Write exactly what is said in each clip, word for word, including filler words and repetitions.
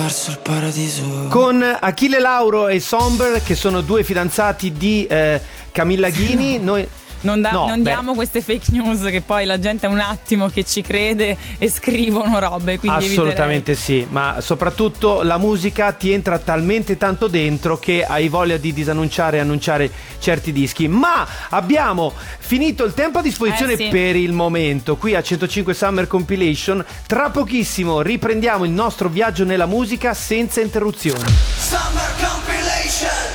verso il paradiso. Con Achille Lauro e Somber, che sono due fidanzati di eh, Camilla Ghini. Noi Non, da, no, non beh. diamo queste fake news che poi la gente è un attimo che ci crede e scrivono robe, quindi assolutamente eviterei. sì, ma soprattutto la musica ti entra talmente tanto dentro che hai voglia di disannunciare e annunciare certi dischi. Ma abbiamo finito il tempo a disposizione Eh, sì. per il momento qui a centocinque Summer Compilation. Tra pochissimo riprendiamo il nostro viaggio nella musica senza interruzioni. Summer Compilation.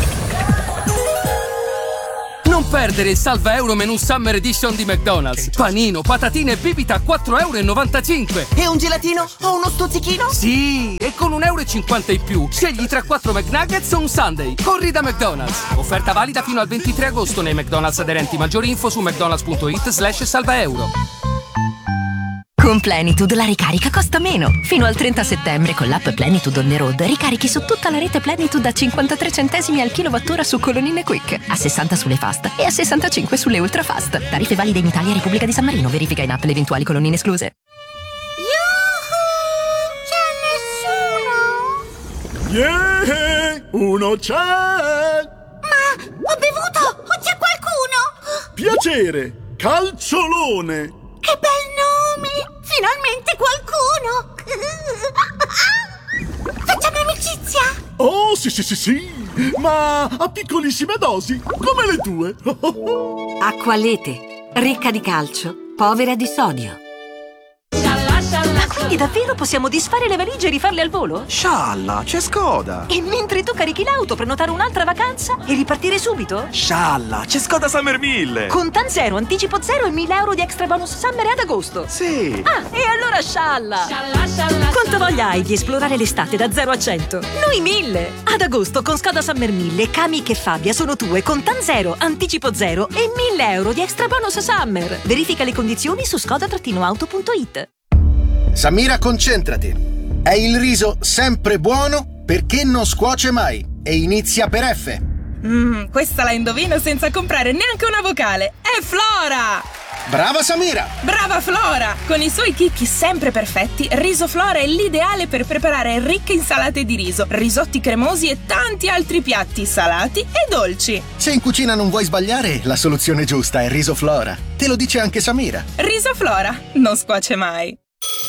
Non perdere il salva euro menù Summer Edition di McDonald's. Panino, patatine e bibita a quattro e novantacinque euro. E un gelatino o uno stuzzichino? Sì, e con un euro e cinquanta in più scegli tra quattro McNuggets o un Sunday. Corri da McDonald's. Offerta valida fino al ventitré agosto nei McDonald's aderenti. Maggiori info su mcdonalds.it slash salva euro. Con Plenitude la ricarica costa meno. Fino al trenta settembre con l'app Plenitude on the road ricarichi su tutta la rete Plenitude a cinquantatré centesimi al kilowattora su colonnine Quick, a sessanta sulle fast e a sessantacinque sulle ultra fast. Tariffe valide in Italia e Repubblica di San Marino. Verifica in app le eventuali colonnine escluse. Yuhu! C'è nessuno? Yeah! Uno c'è! Ma ho bevuto! O c'è qualcuno? Piacere! Calciolone! Che bel nome! Finalmente qualcuno! Facciamo amicizia! Oh, sì, sì, sì, sì! Ma a piccolissime dosi, come le tue! Acqualete, ricca di calcio, povera di sodio. Ma quindi davvero possiamo disfare le valigie e rifarle al volo? Scialla, c'è Skoda! E mentre tu carichi l'auto, prenotare un'altra vacanza e ripartire subito? Scialla, c'è Skoda Summer mille! Contan zero, anticipo zero e mille euro di extra bonus summer ad agosto. Sì! Ah, e allora scialla! Quanta voglia hai di esplorare l'estate da zero a cento? Noi mille! Ad agosto con Skoda Summer mille, Kamiq e Fabia sono tue, Contan zero, anticipo zero e mille euro di extra bonus summer. Verifica le condizioni su skoda auto punto it. Samira, concentrati. È il riso sempre buono perché non scuoce mai e inizia per F. Mm, questa la indovino senza comprare neanche una vocale. È Flora! Brava Samira! Brava Flora! Con i suoi chicchi sempre perfetti, Riso Flora è l'ideale per preparare ricche insalate di riso, risotti cremosi e tanti altri piatti salati e dolci. Se in cucina non vuoi sbagliare, la soluzione giusta è Riso Flora. Te lo dice anche Samira. Riso Flora non scuoce mai.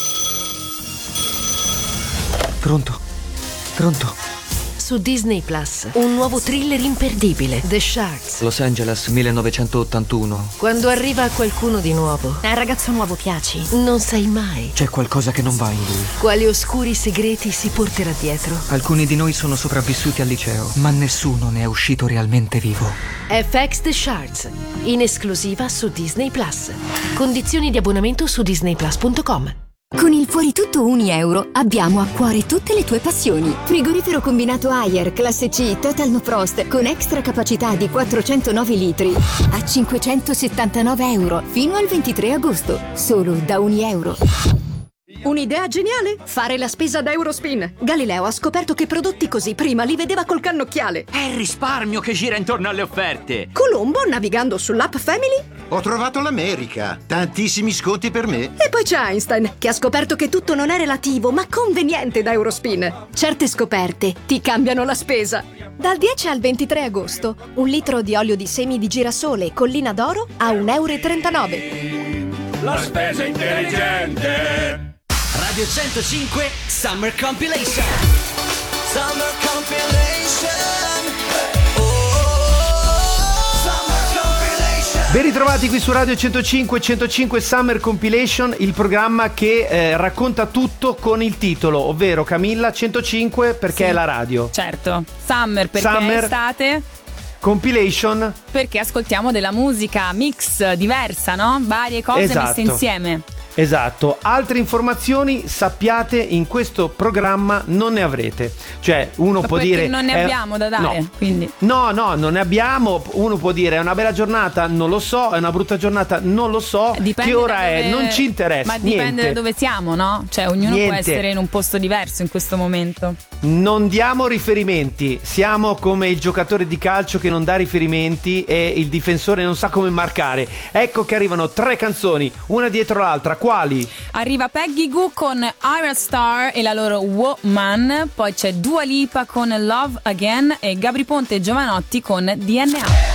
Pronto? Pronto? Su Disney Plus, un nuovo thriller imperdibile, The Sharks. Los Angeles millenovecentottantuno. Quando arriva qualcuno di nuovo, al ragazzo nuovo piaci, non sai mai C'è qualcosa che non va in lui. quali oscuri segreti si porterà dietro. Alcuni di noi sono sopravvissuti al liceo, ma nessuno ne è uscito realmente vivo. F X The Sharks, in esclusiva su Disney Plus. Condizioni di abbonamento su disney plus punto com. Con il fuori tutto un euro abbiamo a cuore tutte le tue passioni. Frigorifero combinato Haier classe C Total No Frost con extra capacità di quattrocentonove litri a cinquecentosettantanove euro fino al ventitré agosto, solo da un euro. Un'idea geniale? Fare la spesa da Eurospin. Galileo ha scoperto che prodotti così prima li vedeva col cannocchiale. È il risparmio che gira intorno alle offerte. Colombo, navigando sull'app Family. Ho trovato l'America. Tantissimi sconti per me. E poi c'è Einstein, che ha scoperto che tutto non è relativo, ma conveniente da Eurospin. Certe scoperte ti cambiano la spesa. Dal dieci al ventitré agosto, un litro di olio di semi di girasole Collina d'Oro a un euro e trentanove. La spesa intelligente. Radio centocinque Summer Compilation. Summer Compilation. Oh, oh, oh. Summer Compilation. Ben ritrovati qui su Radio centocinque centocinque Summer Compilation, il programma che eh, racconta tutto con il titolo, ovvero Camilla centocinque perché Sì, è la radio. Certo, Summer perché Summer. è estate. Compilation Perché ascoltiamo della musica mix diversa, no? Varie cose Esatto. messe insieme. Esatto, altre informazioni sappiate in questo programma non ne avrete. Cioè uno Ma può perché dire non ne eh, abbiamo da dare, no. quindi. No, no, non ne abbiamo. Uno può dire è una bella giornata, non lo so, è una brutta giornata, non lo so. Dipende che ora da dove... è, non ci interessa. Ma dipende niente. da dove siamo, no? Cioè ognuno Niente. può essere in un posto diverso in questo momento. Non diamo riferimenti, siamo come il giocatore di calcio che non dà riferimenti e il difensore non sa come marcare. Ecco che arrivano tre canzoni, una dietro l'altra, quali? Arriva Peggy Goo con Ira Star e la loro Woman, poi c'è Dua Lipa con Love Again e Gabri Ponte e Giovanotti con D N A.